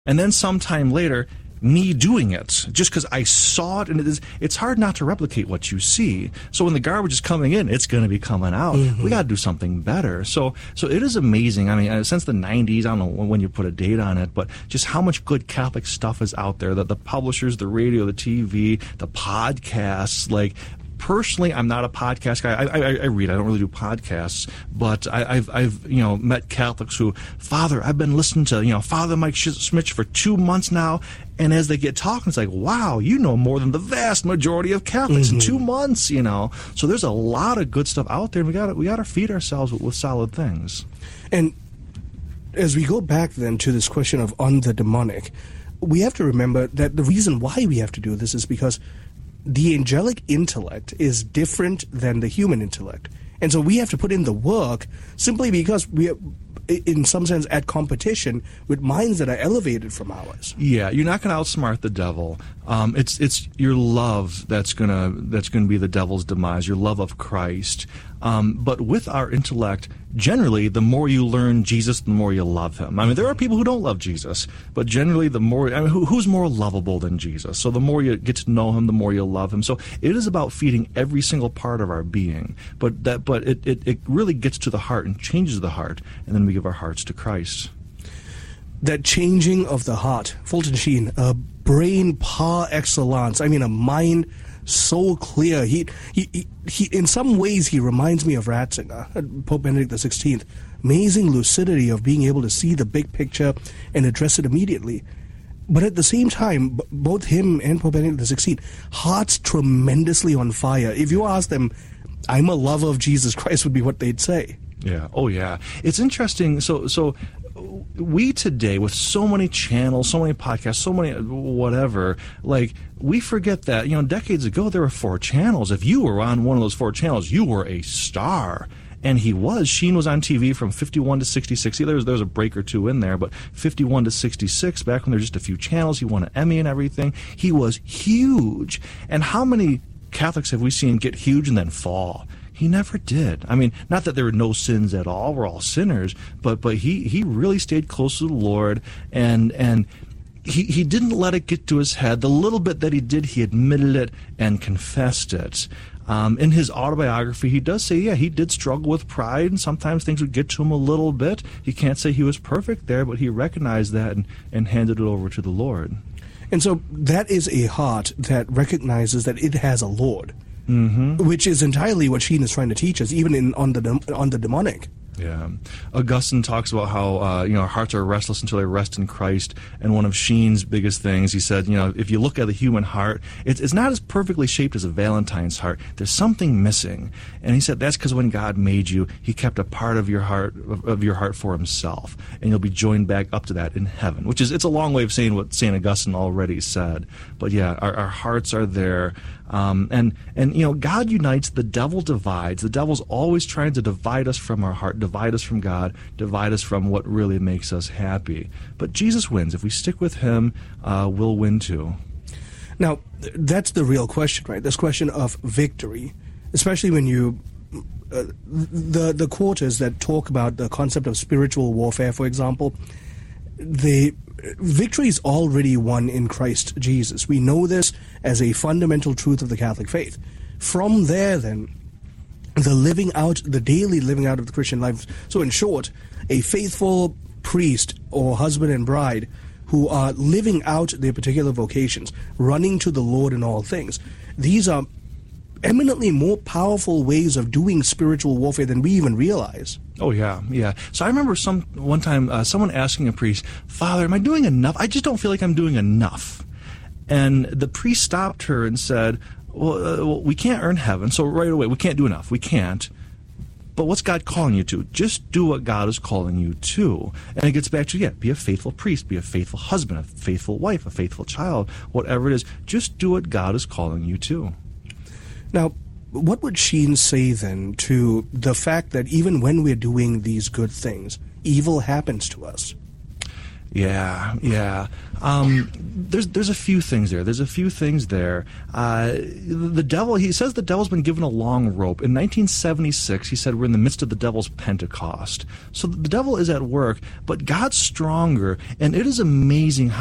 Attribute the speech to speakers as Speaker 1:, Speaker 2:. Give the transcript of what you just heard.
Speaker 1: and then sometime later, me doing it, just because I saw it, and it's hard not to replicate what you see. So when the garbage is coming in, it's going to be coming out. Mm-hmm. We got to do something better. So it is amazing. I mean, since the 90s, I don't know when you put a date on it, but just how much good Catholic stuff is out there. That the publishers, the radio, the TV, the podcasts, like. Personally, I'm not a podcast guy. I read. I don't really do podcasts, but I've met Catholics who, Father, I've been listening to Father Mike Schmitz for 2 months now, and as they get talking, it's like, wow, you know more than the vast majority of Catholics in 2 months. So there's a lot of good stuff out there. And we got to feed ourselves with solid things.
Speaker 2: And as we go back then to this question of on the demonic, we have to remember that the reason why we have to do this is because the angelic intellect is different than the human intellect. And so we have to put in the work simply because we are, in some sense, at competition with minds that are elevated from ours.
Speaker 1: Yeah, you're not going to outsmart the devil. It's your love that's gonna be the devil's demise. Your love of Christ. But with our intellect, generally, the more you learn Jesus, the more you love him. I mean, there are people who don't love Jesus, but generally, who's more lovable than Jesus? So the more you get to know him, the more you love him. So it is about feeding every single part of our being. But it really gets to the heart and changes the heart, and then we give our hearts to Christ.
Speaker 2: That changing of the heart, Fulton Sheen, a brain par excellence. I mean, a mind so clear. He in some ways he reminds me of Ratzinger, Pope Benedict XVI. Amazing lucidity of being able to see the big picture and address it immediately. But at the same time, both him and Pope Benedict XVI, hearts tremendously on fire. If you ask them, I'm a lover of Jesus Christ, would be what they'd say.
Speaker 1: Yeah. Oh, yeah. It's interesting. So we today, with so many channels, so many podcasts, so many whatever, like, we forget that, decades ago there were 4 channels. If you were on one of those 4 channels, you were a star. And he was. Sheen was on TV from 51 to 66. There was a break or two in there, but 51 to 66, back when there were just a few channels, he won an Emmy and everything. He was huge. And how many Catholics have we seen get huge and then fall? He never did. I mean, not that there were no sins at all. We're all sinners. But he really stayed close to the Lord, and he didn't let it get to his head. The little bit that he did, he admitted it and confessed it. In his autobiography, he does say, yeah, he did struggle with pride, and sometimes things would get to him a little bit. He can't say he was perfect there, but he recognized that and handed it over to the Lord.
Speaker 2: And so that is a heart that recognizes that it has a Lord. Mm-hmm. Which is entirely what Sheen is trying to teach us, even on the demonic.
Speaker 1: Yeah. Augustine talks about how, our hearts are restless until they rest in Christ. And one of Sheen's biggest things, he said, if you look at the human heart, it's not as perfectly shaped as a Valentine's heart. There's something missing. And he said that's because when God made you, he kept a part of your heart for himself. And you'll be joined back up to that in heaven, it's a long way of saying what St. Augustine already said. But yeah, our hearts are there. And God unites, the devil divides. The devil's always trying to divide us from our heart, divide us from God, divide us from what really makes us happy. But Jesus wins. If we stick with him, we'll win too.
Speaker 2: Now, that's the real question, right? This question of victory, especially when you the quarters that talk about the concept of spiritual warfare, for example, the victory is already won in Christ Jesus. We know this as a fundamental truth of the Catholic faith. From there, then, the daily living out of the Christian life. So in short, a faithful priest or husband and bride who are living out their particular vocations, running to the Lord in all things. These are eminently more powerful ways of doing spiritual warfare than we even realize.
Speaker 1: Oh, yeah. So I remember one time someone asking a priest, Father, am I doing enough? I just don't feel like I'm doing enough. And the priest stopped her and said, well, we can't earn heaven, so right away, we can't do enough. We can't. But what's God calling you to? Just do what God is calling you to. And it gets back to, be a faithful priest, be a faithful husband, a faithful wife, a faithful child, whatever it is. Just do what God is calling you to.
Speaker 2: Now, what would Sheen say then to the fact that even when we're doing these good things, evil happens to us?
Speaker 1: Yeah. There's a few things there. The devil, he says the devil's been given a long rope. In 1976, he said we're in the midst of the devil's Pentecost. So the devil is at work, but God's stronger, and it is amazing